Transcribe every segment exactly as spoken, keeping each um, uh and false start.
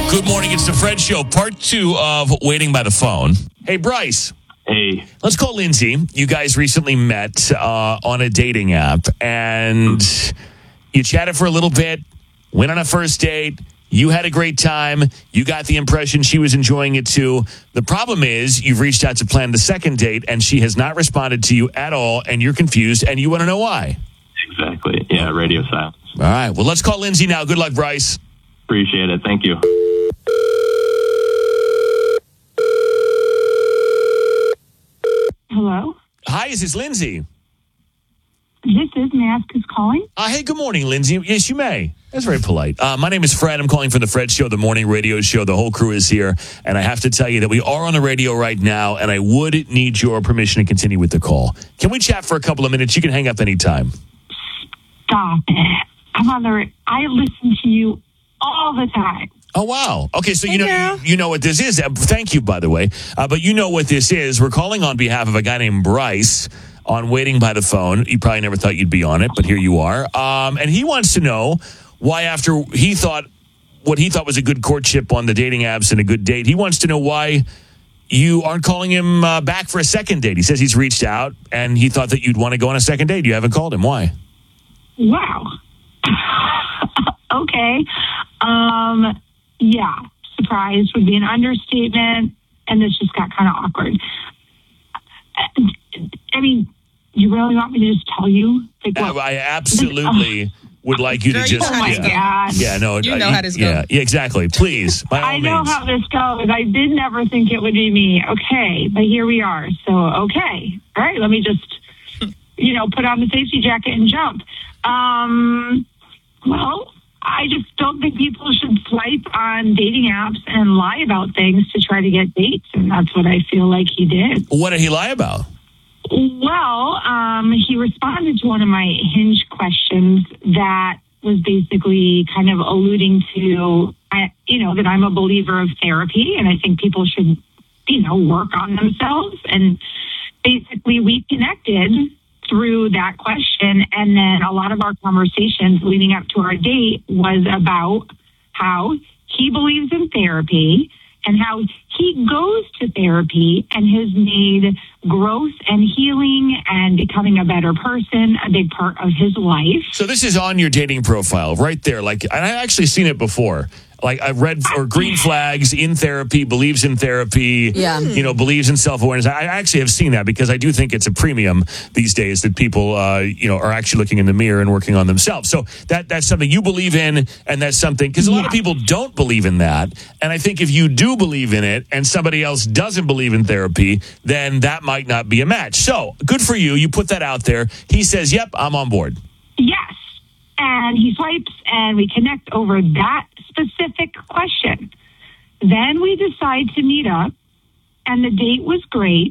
Good morning. It's the Fred Show, part two of Waiting by the Phone. Hey, Bryce. Hey. Let's call Lindsay. You guys recently met uh, on a dating app, and you chatted for a little bit, went on a first date. You had a great time. You got the impression she was enjoying it too. The problem is you've reached out to plan the second date, and she has not responded to you at all, and you're confused, and you want to know why. Exactly. Yeah, radio silence. All right. Well, let's call Lindsay now. Good luck, Bryce. Appreciate it. Thank you. Hello? Hi, is this Lindsay? This is, may I ask who's calling? Uh, hey, good morning, Lindsay. Yes, you may. That's very polite. Uh, my name is Fred. I'm calling from the Fred Show, the morning radio show. The whole crew is here. And I have to tell you that we are on the radio right now, and I would need your permission to continue with the call. Can we chat for a couple of minutes? You can hang up anytime. Stop it. I'm on the, ra- I listen to you all the time. Oh, wow. Okay, so you Hey, know girl. you, you know what this is. Uh, thank you, by the way. Uh, but you know what this is. We're calling on behalf of a guy named Bryce on Waiting by the Phone. You probably never thought you'd be on it, but here you are. Um, and he wants to know why, after he thought what he thought was a good courtship on the dating apps and a good date, he wants to know why you aren't calling him uh, back for a second date. He says he's reached out, and he thought that you'd want to go on a second date. You haven't called him. Why? Wow. Okay. Um, yeah. Surprised would be an understatement. And this just got kind of awkward. I mean, you really want me to just tell you? Like, Uh, what? I absolutely would like you to Girl, you just... know how Oh, this my yeah. God. Yeah, no. You uh, know how this yeah, goes. yeah, exactly. Please, by all I know means. how this goes. I did never think it would be me. Okay, but here we are. So, okay. All right, let me just, you know, put on the safety jacket and jump. Um, well, I just don't think people should swipe on dating apps and lie about things to try to get dates, and that's what I feel like he did. What did he lie about? Well, um, he responded to one of my Hinge questions that was basically kind of alluding to, I, you know, that I'm a believer of therapy, and I think people should, you know, work on themselves. And basically, we connected through that question, and then a lot of our conversations leading up to our date was about how he believes in therapy and how he goes to therapy and has made growth and healing and becoming a better person a big part of his life. So this is on your dating profile right there. Like, and I've actually seen it before. Like, I've read or green flags, in therapy, believes in therapy, Yeah. you know, believes in self-awareness. I actually have seen that because I do think it's a premium these days that people, uh, you know, are actually looking in the mirror and working on themselves. So that that's something you believe in, and that's something, because a lot of Yeah. people don't believe in that. And I think if you do believe in it and somebody else doesn't believe in therapy, then that might not be a match. So good for you. You put that out there. He says, yep, I'm on board. Yes. And he swipes and we connect over that specific question. Then we decide to meet up, and the date was great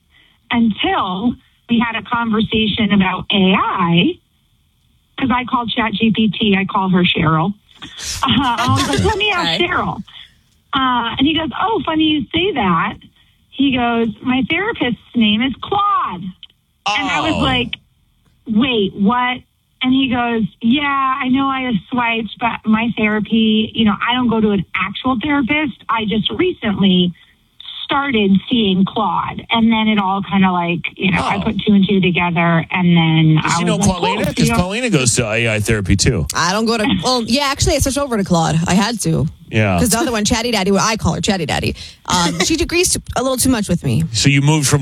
until we had a conversation about A I, because I called ChatGPT, I call her Cheryl. Uh, I was like, let me ask Okay. Cheryl. Uh, and he goes, oh, funny you say that. He goes, my therapist's name is Claude. And I was Oh. like, wait, what? And he goes, yeah, I know I have swiped, but my therapy, you know, I don't go to an actual therapist. I just recently started seeing Claude. And then it all kind of like, you know, Oh. I put two and two together. And then Does I you was know like, Paulina? cool, Because you know, Paulina goes to A I therapy too. I don't go to. Well, yeah, actually, I switched over to Claude. I had to. Yeah. Because the other one, Chatty Daddy, what I call her Chatty Daddy, um, she agrees to a little too much with me. So you moved from